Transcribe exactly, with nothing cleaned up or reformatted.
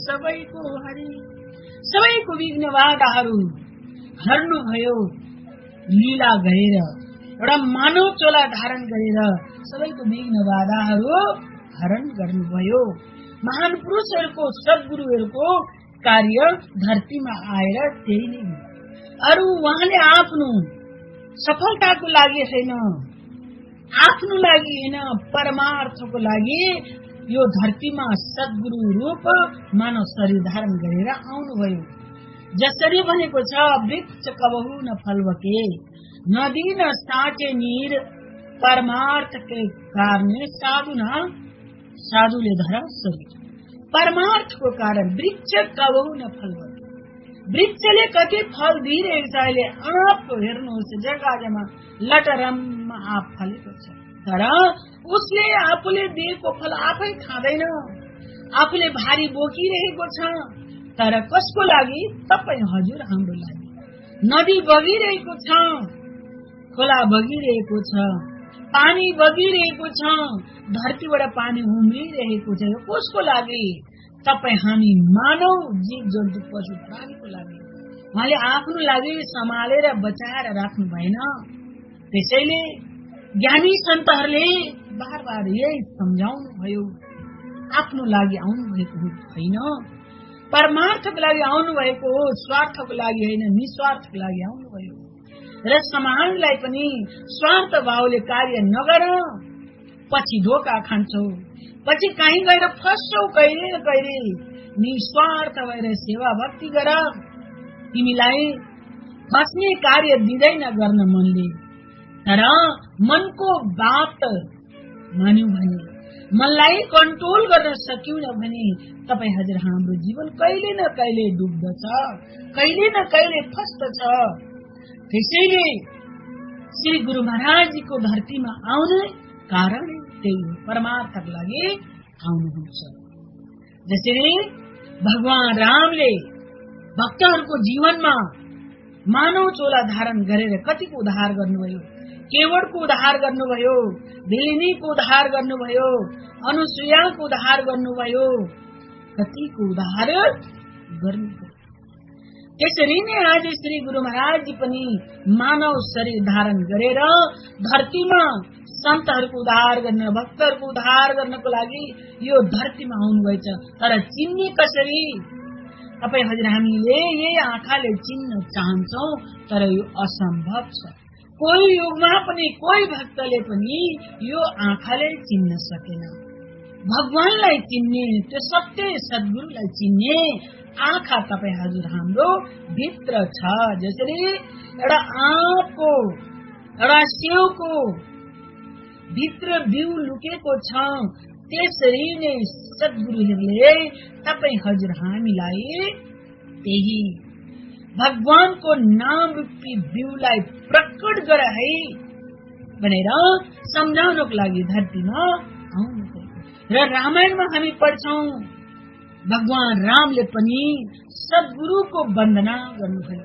सबैको हरि सबैको विघ्न बाधाहरू हर्नुभयो लीला गरेर एउटा मानव चोला धारण गरेर सबैको विघ्न बाधाहरू हरण गर्नुभयो। महान पुरुषहरूको सद्गुरुहरूको कार्य धरतीमा आएर त्यही नै हो। अरू उहाँले आफ्नो सफलताको लागि होइन, आफ्नो लागि होइन, परमार्थको लागि यो धरतीमा सद्गुरु रूप मानव शरीर धारण गरेर आउनुभयो। जसरी भनेको छ, वृक्ष कबहु न फलवके नदी न साँचे नीर परमार्थ के कारण साधु न साधुले धरा शरीर। परमार्थको कारण वृक्ष कबहु न फलवके, वृक्षले कति फल दिइरहेको छ। अहिले आप हेर्नुहोस्, जग्गा जग्गामा लटरममा आँप फलेको छ, तर उसले आफूले दिएको फल आफै खाँदैन, आफूले भारी बोकिरहेको छ। तर कसको लागि? तपाईँ हजुर हाम्रो लागि। नदी बगिरहेको छ, खोला बगिरहेको छ, पानी बगिरहेको छ, धरतीबाट पानी उम्रिरहेको छ। यो कसको लागि? तपाईँ हामी मानव जीव जन्तु पशु प्राणीको लागि। उहाँले आफ्नो लागि सम्हालेर बचाएर राख्नु भएन। त्यसैले ज्ञानी सन्तहरूले बार बार यही सम्झाउनु भयो, आफ्नो लागि आउनु भएको होइन, परमार्थको लागि आउनु भएको हो, स्वार्थको लागि होइन, निस्वार्थको लागि आउनु भयो। र समाजलाई पनि स्वार्थ भावले कार्य नगर, पछि धोका खान्छौ, पछि कहीँ गएर फस्छौ, कहिले न कहिले। निस्वार्थ भएर सेवा भक्ति गर, तिमीलाई फस्ने कार्य दिँदैन गर्न मनले। तर मनको बात मान्यौ भने, मनलाई कन्ट्रोल गर्न सक्यौन भने तपाईँ हजुर हाम्रो जीवन कहिले न कहिले डुब्दछ, कहिले न कहिले फस्दछ। त्यसैले श्री गुरु महाराजजीको धरतीमा आउने कारण त्यही हो, परमार्थको लागि आउनुहुन्छ। जसरी भगवान रामले भक्तहरूको जीवनमा मानव चोला धारण गरेर कतिको उद्धार गर्नुभयो, केवटको उद्धार गर्नुभयो, भेलिनीको उद्धार गर्नुभयो, अनुसुयाको उद्धार गर्नुभयो, कतिको उद्धार गर्नुभयो। त्यसरी नै आज श्री गुरु महाराजजी पनि मानव शरीर धारण गरेर धरतीमा सन्तहरूको उद्धार गर्न, भक्तहरूको उद्धार गर्नको लागि यो धरतीमा आउनुभएछ। तर चिन्ने कसरी? तपाईँ हजुर हामीले यही आँखाले चिन्न चाहन्छौ, तर यो असम्भव छ। कोही युगमा पनि कोही भक्तले पनि यो आँखाले चिन्न सकेन। भगवानलाई चिन्ने, त्यो सत्य सद्गुरुलाई चिन्ने आँखा तपाईँ हजुर हाम्रो भित्र छ। जसरी एउटा आँपको, एउटा सेउको भित्र बिउ लुकेको छ, त्यसरी नै सद्गुरुहरूले तपाईँ हजुर हामीलाई त्यही भगवानको नाम रूपी बिउलाई प्रकट गर है भनेर सम्झाउनको लागि धरतीमा आउनु। र रामायणमा हामी पढ्छौं, भगवान रामले पनि सद्गुरुको वन्दना गर्नुभयो।